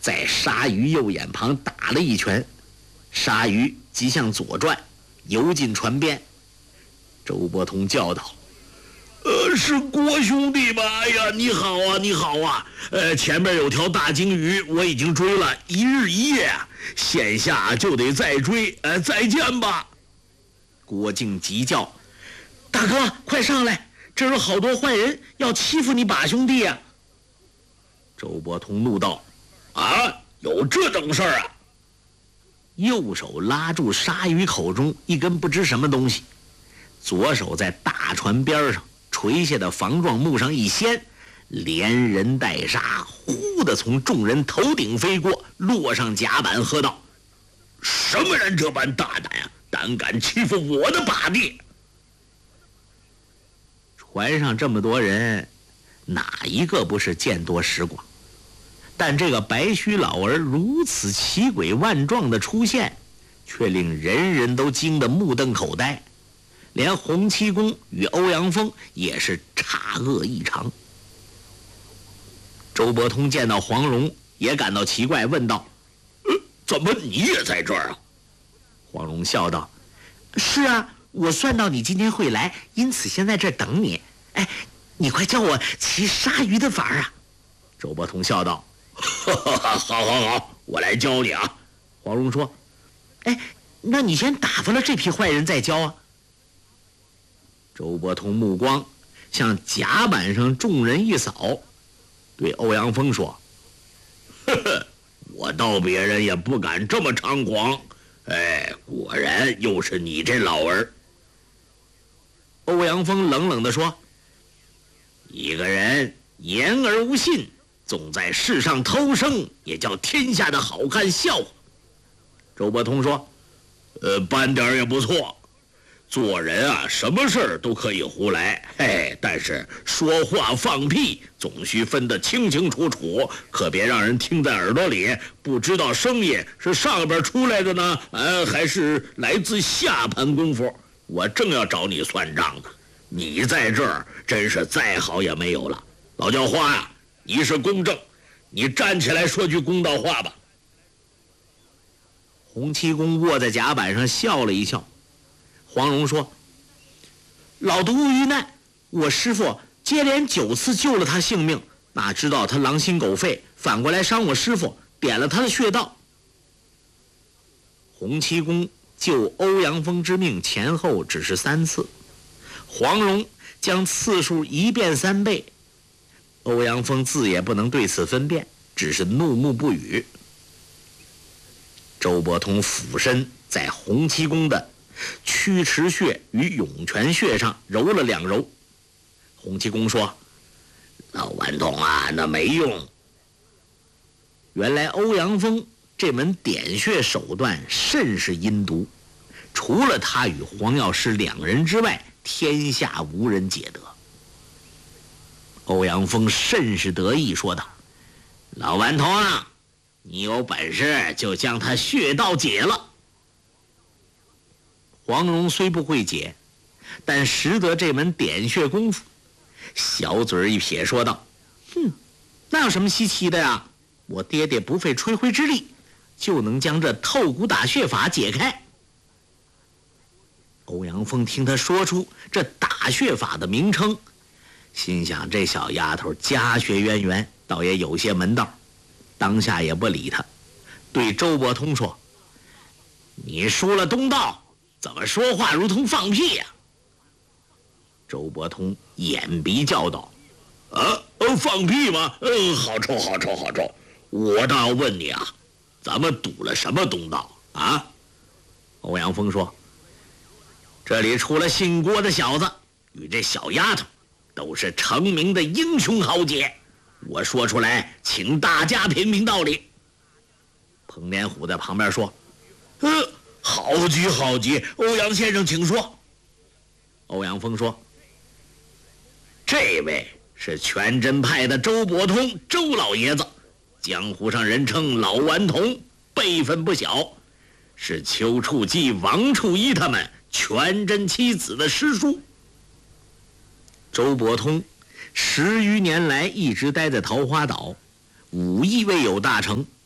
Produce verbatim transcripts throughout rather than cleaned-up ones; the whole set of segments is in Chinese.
在鲨鱼右眼旁打了一拳，鲨鱼即向左转，游进船边。周伯通叫道：呃，是郭兄弟吧？哎呀，你好啊，你好啊！呃，前面有条大鲸鱼，我已经追了一日一夜啊，现下就得再追。呃，再见吧。郭靖急叫：大哥，快上来！这有好多坏人要欺负你把兄弟啊！周伯通怒道：啊，有这等事儿啊！右手拉住鲨鱼口中一根不知什么东西，左手在大船边上垂下的防撞木上一掀，连人带鲨呼地从众人头顶飞过，落上甲板，喝道：什么人这般大胆啊，胆敢欺负我的把弟！船上这么多人，哪一个不是见多识广？但这个白须老儿如此奇诡万状的出现，却令人人都惊得目瞪口呆，连洪七公与欧阳锋也是诧愕异常。周伯通见到黄蓉也感到奇怪，问道：呃，怎么你也在这儿啊？黄蓉笑道：是啊，我算到你今天会来，因此先在这儿等你。哎，你快教我骑鲨鱼的法啊！周伯通笑道：好好好，我来教你啊。黄蓉说：哎，那你先打发了这批坏人再教啊。周伯通目光向甲板上众人一扫，对欧阳锋说：呵呵，我道别人也不敢这么猖狂。哎，果然又是你这老儿。欧阳锋冷冷地说：一个人言而无信，总在世上偷生，也叫天下的好看笑话。周伯通说：呃，半点也不错。做人啊，什么事儿都可以胡来，嘿，但是说话放屁总需分得清清楚楚，可别让人听在耳朵里，不知道声音是上边出来的呢，呃，还是来自下盘功夫。我正要找你算账呢，你在这儿真是再好也没有了。老叫花呀、啊，你是公正，你站起来说句公道话吧。洪七公卧在甲板上笑了一笑。黄蓉说：老独遇难，我师父接连九次救了他性命，哪知道他狼心狗肺，反过来伤我师父，点了他的穴道。洪七公救欧阳锋之命前后只是三次，黄蓉将次数一变三倍，欧阳锋自也不能对此分辨，只是怒目不语。周伯通俯身在洪七公的曲池穴与涌泉穴上揉了两揉。洪七公说：老顽童啊，那没用。原来欧阳锋这门点穴手段甚是阴毒，除了他与黄药师两人之外，天下无人解得。欧阳锋甚是得意，说道：老顽童啊，你有本事就将他穴道解了。黄蓉虽不会解，但识得这门点穴功夫，小嘴一撇说道：哼，那有什么稀奇的呀？我爹爹不费吹灰之力就能将这透骨打穴法解开。欧阳锋听他说出这打穴法的名称，心想这小丫头家学渊源，倒也有些门道，当下也不理他，对周伯通说：你输了东道，怎么说话如同放屁呀、啊？周伯通眼鼻叫道：啊，呃，放屁吗？嗯，好臭，好臭，好臭！我倒要问你啊，咱们赌了什么东道啊？欧阳锋说：这里除了姓郭的小子与这小丫头，都是成名的英雄豪杰。我说出来，请大家评评道理。彭连虎在旁边说：呃。好极好极，欧阳先生请说。欧阳锋说：这位是全真派的周伯通，周老爷子，江湖上人称老顽童，辈分不小，是丘处机、王处一他们全真七子的师叔。周伯通十余年来一直待在桃花岛，武艺未有大成，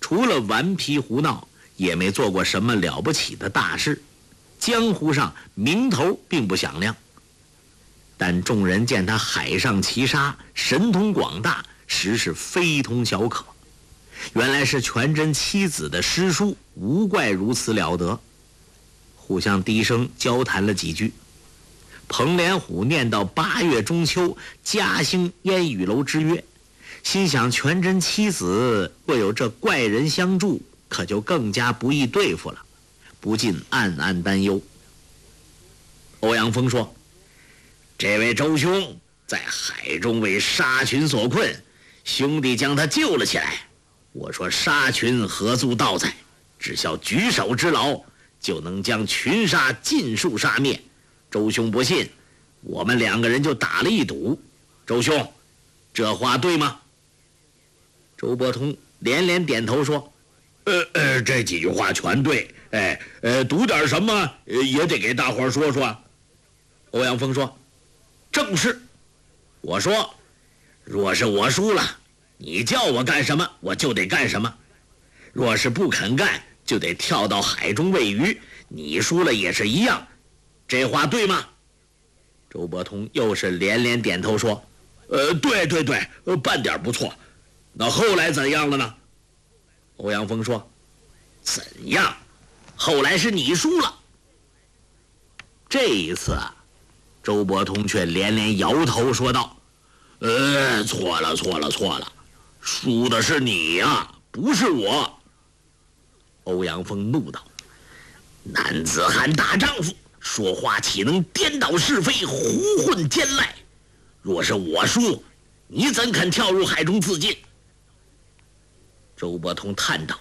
除了顽皮胡闹，也没做过什么了不起的大事，江湖上名头并不响亮。但众人见他海上骑杀，神通广大，实是非同小可。原来是全真七子的师叔，无怪如此了得。互相低声交谈了几句。彭连虎念到八月中秋，嘉兴烟雨楼之约，心想全真七子若有这怪人相助，可就更加不易对付了，不禁暗暗担忧。欧阳锋说：“这位周兄在海中为沙群所困，兄弟将他救了起来。我说沙群何足道哉，只需举手之劳，就能将群沙尽数杀灭。周兄不信，我们两个人就打了一赌。周兄，这话对吗？”周伯通连连点头说：“呃呃，这几句话全对。哎，呃，赌点什么、呃、也得给大伙说说。”欧阳锋说：“正是。我说，若是我输了，你叫我干什么，我就得干什么；若是不肯干，就得跳到海中喂鱼。你输了也是一样。这话对吗？”周伯通又是连连点头说：“呃，对对对，呃，半点不错。那后来怎样了呢？”欧阳锋说：“怎样？后来是你输了。”这一次啊，周伯通却连连摇头说道：“呃，错了错了错了，输的是你呀，不是我。”欧阳锋怒道：“男子汉大丈夫，说话岂能颠倒是非，胡混奸赖？若是我输，你怎肯跳入海中自尽？”周伯通叹道：“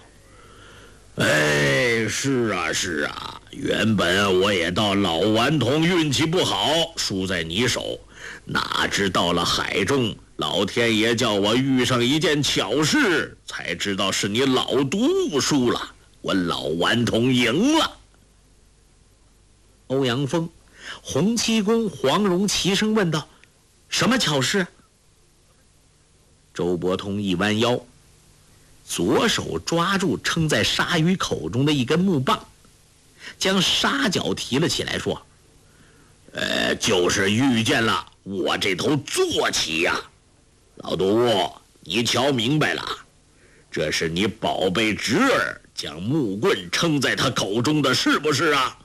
哎，是啊是啊，原本我也道老顽童运气不好，输在你手，哪知到了海中，老天爷叫我遇上一件巧事，才知道是你老毒物输了，我老顽童赢了。”欧阳锋、洪七公、黄蓉齐声问道：“什么巧事？”周伯通一弯腰，左手抓住撑在鲨鱼口中的一根木棒，将鲨脚提了起来，说：“呃，就是遇见了我这头坐骑呀、啊！老毒物，你瞧明白了，这是你宝贝侄儿将木棍撑在他口中的，是不是啊？”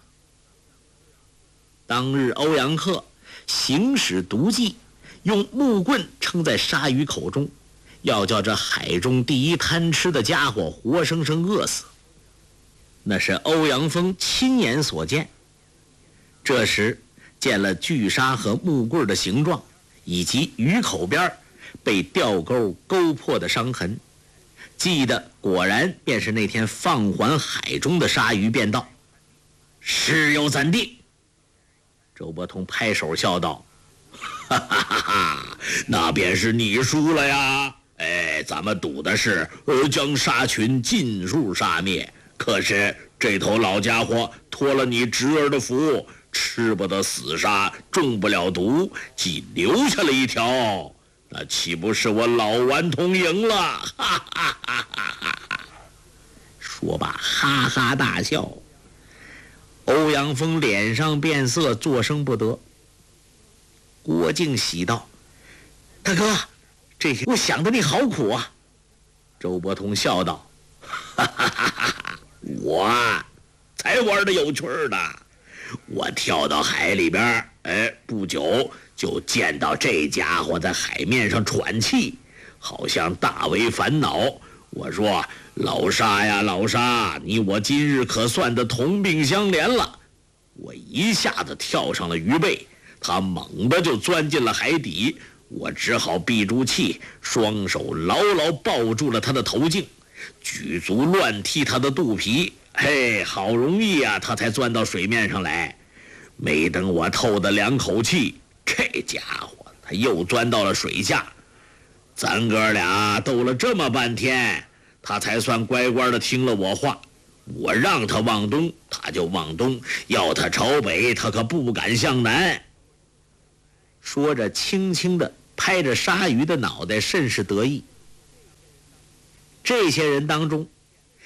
当日欧阳克行使毒计，用木棍撑在鲨鱼口中，要叫这海中第一贪吃的家伙活生生饿死。那是欧阳锋亲眼所见。这时见了巨鲨和木棍的形状，以及鱼口边被钓钩勾破的伤痕，记得果然便是那天放还海中的鲨鱼，便道：“是又怎地？”周伯通拍手笑道：“哈哈哈哈，那便是你输了呀！哎，咱们赌的是呃将鲨群尽数杀灭，可是这头老家伙托了你侄儿的福，吃不得死鲨，中不了毒，既留下了一条，那岂不是我老顽童赢了？”哈哈哈哈哈哈！说罢哈哈大笑。欧阳锋脸上变色，作声不得。郭靖喜道：“大哥，这些我想得你好苦啊。”周伯通笑道：“哈哈哈哈，我才玩的有趣呢。我跳到海里边，哎，不久就见到这家伙在海面上喘气，好像大为烦恼。我说：老沙呀老沙，你我今日可算得同病相怜了。我一下子跳上了鱼背，他猛地就钻进了海底，我只好闭住气，双手牢牢抱住了他的头颈，举足乱踢他的肚皮。嘿，好容易啊，他才钻到水面上来。没等我透的两口气，这家伙他又钻到了水下。咱哥俩斗了这么半天，他才算乖乖的听了我话。我让他往东，他就往东；要他朝北，他可不敢向南。”说着，轻轻地拍着鲨鱼的脑袋，甚是得意。这些人当中，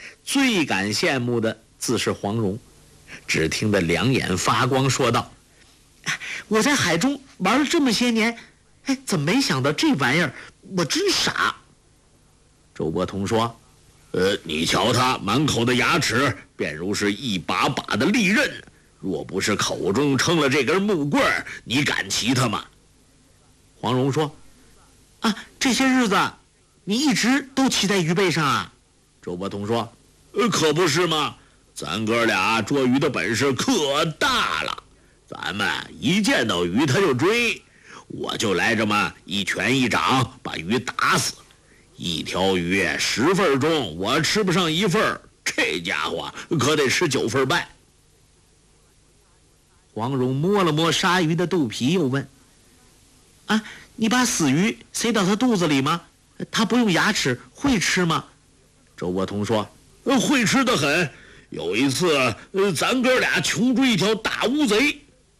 最感羡慕的自是黄蓉，只听得两眼发光，说道：“我在海中玩了这么些年，哎，怎么没想到这玩意儿？我真傻。”周伯通说：“ 呃，你瞧他满口的牙齿，便如是一把把的利刃，若不是口中撑了这根木棍儿，你敢骑他吗？” 黄蓉说：“啊，这些日子你一直都骑在鱼背上啊？”周伯通说：“ 呃，可不是吗？咱哥俩捉鱼的本事可大了，咱们一见到鱼他就追，我就来这么一拳一掌把鱼打死。一条鱼十份重，我吃不上一份，这家伙可得吃九份半。” 黄蓉摸了摸鲨鱼的肚皮，又问：“啊，你把死鱼塞到它肚子里吗？它不用牙齿，会吃吗？”周伯通说：“ 呃，会吃得很。有一次，呃，咱哥俩穷追一条大乌贼。”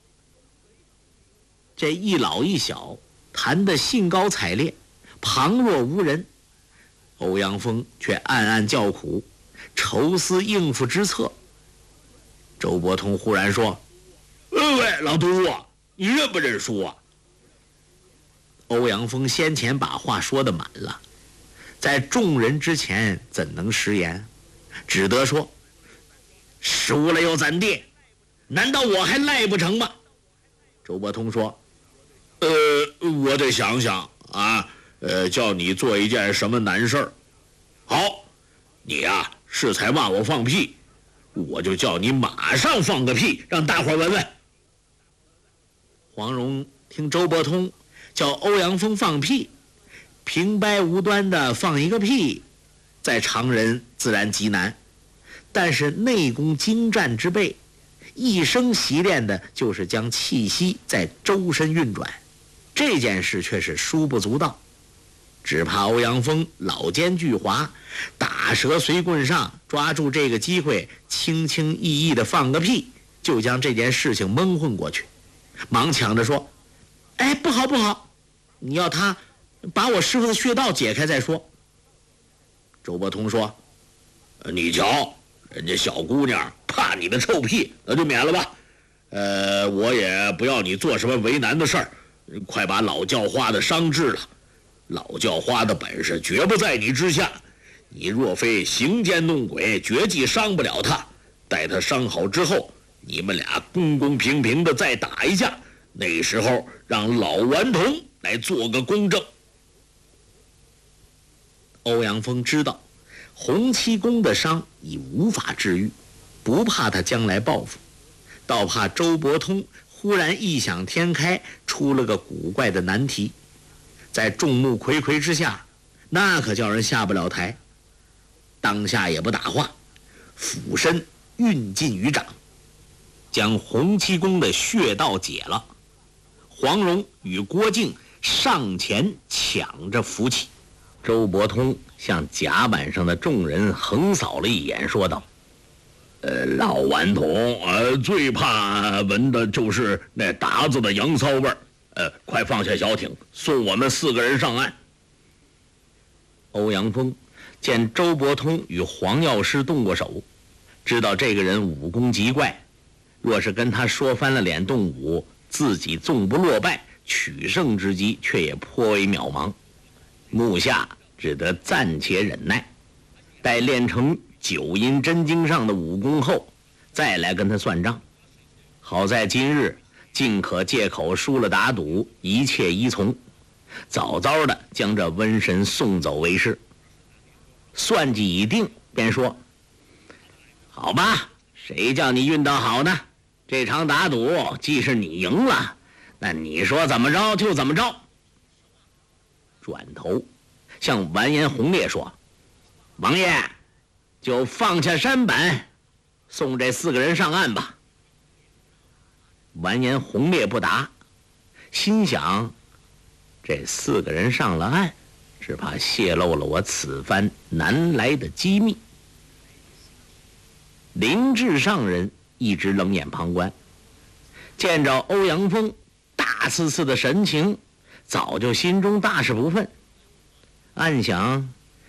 这一老一小谈得兴高采烈，旁若无人。欧阳锋却暗暗叫苦，愁思应付之策。周伯通忽然说：“ 呃喂，老督啊，你认不认输啊？” 欧阳锋先前把话说得满了，在众人之前怎能食言，只得说：“输了又怎地？难道我还赖不成吗？”周伯通说：“ 呃，我得想想啊，呃，叫你做一件什么难事儿。好，你呀、啊、是才骂我放屁，我就叫你马上放个屁，让大伙闻闻。” 黄蓉听周伯通叫欧阳锋放屁，平白无端的放一个屁，在常人自然极难，但是内功精湛之辈，一生习练的就是将气息在周身运转，这件事却是殊不足道。只怕欧阳锋老奸巨猾，打蛇随棍上，抓住这个机会轻轻易易的放个屁，就将这件事情蒙混过去，忙抢着说：“哎，不好不好，你要他把我师傅的穴道解开再说。”周伯通说：“ 你瞧，人家小姑娘怕你的臭屁，那就免了吧。呃，我也不要你做什么为难的事儿，快把老叫花的伤治了。老叫花的本事绝不在你之下，你若非行奸弄鬼，绝技伤不了他。待他伤好之后，你们俩公公平平的再打一架，那时候让老顽童来做个公正。” 欧阳锋知道洪七公的伤已无法治愈，不怕他将来报复，倒怕周伯通忽然异想天开，出了个古怪的难题，在众目睽睽之下，那可叫人下不了台。当下也不打话，俯身运进于掌，将洪七公的穴道解了。黄蓉与郭靖上前抢着扶起。周伯通向甲板上的众人横扫了一眼，说道：“ 呃，老顽童，呃，最怕闻的就是那达子的羊骚味儿。呃，快放下小艇，送我们四个人上岸。” 欧阳锋见周伯通与黄药师动过手，知道这个人武功极怪，若是跟他说翻了脸动武，自己纵不落败，取胜之机却也颇为渺茫。目下只得暂且忍耐，待练成九阴真经上的武功后，再来跟他算账。好在今日尽可借口输了打赌，一切依从，早早的将这瘟神送走为是。算计已定，便说：“好吧，谁叫你运道好呢？这场打赌既是你赢了，那你说怎么着就怎么着。”转头向完颜洪烈说：“王爷，就放下山板，送这四个人上岸吧。”完颜洪烈不答，心想：这四个人上了岸，只怕泄露了我此番南来的机密。林志上人一直冷眼旁观，见着欧阳锋大刺刺的神情，早就心中大是不忿，暗想：